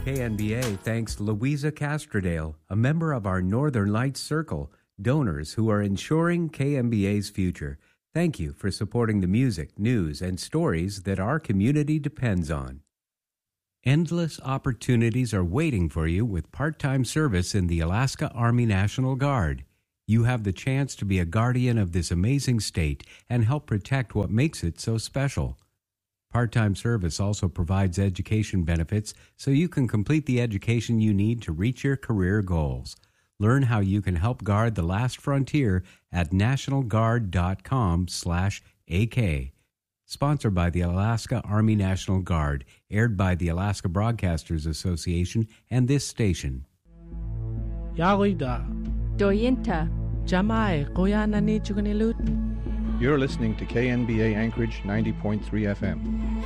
KNBA thanks Louisa Castrodale, a member of our Northern Lights Circle, donors who are ensuring KNBA's future. Thank you for supporting the music, news, and stories that our community depends on. Endless opportunities are waiting for you with part-time service in the Alaska Army National Guard. You have the chance to be a guardian of this amazing state and help protect what makes it so special. Part-time service also provides education benefits so you can complete the education you need to reach your career goals. Learn how you can help guard the last frontier at nationalguard.com/AK. Sponsored by the Alaska Army National Guard, aired by the Alaska Broadcasters Association and this station. Yagoida. Doyinta. Jamai, Koyanani Chugunilut. You're listening to KNBA Anchorage 90.3 FM.